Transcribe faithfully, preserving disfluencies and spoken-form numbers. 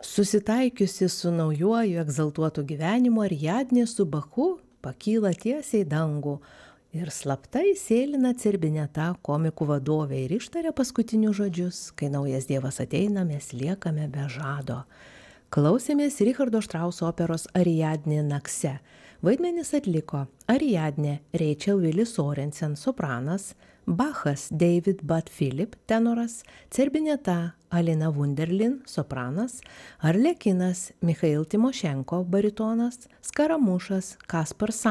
Susitaikiusi su naujuoju egzaltuotu gyvenimu, Ariadnė su Bachu pakyla tiesiai į dangų ir slaptai sėlina Cirbineta, komikų vadovė, ir ištaria paskutinius žodžius: kai naujas dievas ateina, mes liekame be žado. Klausėmės Richardo Štrauso operos Ariadnė Nakse. Vaidmenis atliko Ariadnė Rachel Willis Sorensen, sopranas, Bachas David Bud Philip, tenoras, Cirbineta Alina Wunderlin, sopranas, Arlekinas Michail Timošenko, baritonas, Skaramušas Kaspar